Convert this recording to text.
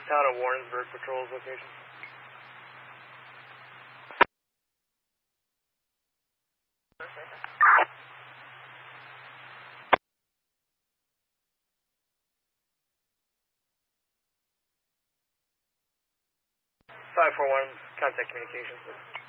Town of Warrensburg patrols location. Five 4-1, contact communications.